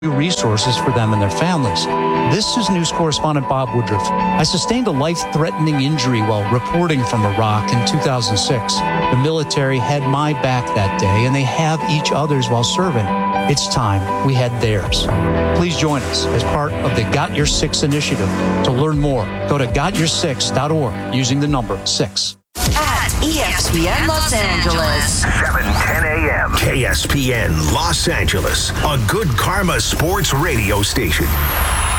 resources for them and their families. This is news correspondent Bob Woodruff. I sustained a life-threatening injury while reporting from Iraq in 2006. The military had my back that day, and they have each other's while serving. It's time we had theirs. Please join us as part of the Got Your Six initiative. To learn more, go to gotyour6.org using the number 6. At ESPN Los Angeles. 7:10 a.m. KSPN Los Angeles, a good karma sports radio station.